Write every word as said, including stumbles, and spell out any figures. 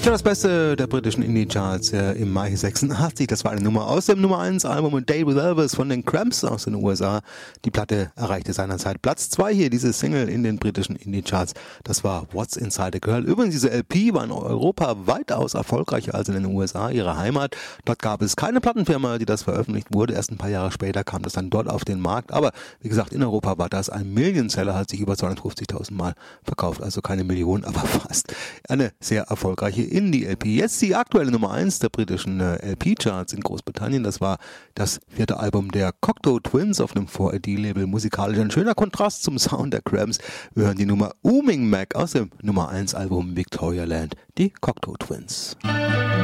Nicht nur das Beste der britischen Indie-Charts äh, im Mai sechsundachtzig, das war eine Nummer aus dem Nummer eins Album A Day with Elvis von den Cramps aus den U S A. Die Platte erreichte seinerzeit Platz zwei hier, diese Single in den britischen Indie-Charts. Das war What's Inside a Girl. Übrigens, diese L P war in Europa weitaus erfolgreicher als in den U S A, ihre Heimat. Dort gab es keine Plattenfirma, die das veröffentlicht wurde. Erst ein paar Jahre später kam das dann dort auf den Markt. Aber wie gesagt, in Europa war das ein Millionseller, hat sich über zweihundertfünfzigtausend Mal verkauft. Also keine Million, aber fast. Eine sehr erfolgreiche Indie-L P. Jetzt die aktuelle Nummer eins der britischen äh, L P-Charts in Großbritannien. Das war das vierte Album der Cocteau Twins auf dem vier A D-Label. Musikalisch ein schöner Kontrast zum Sound der Cramps. Wir hören die Nummer Ooming Mac aus dem Nummer eins Album Victoria Land, die Cocteau Twins.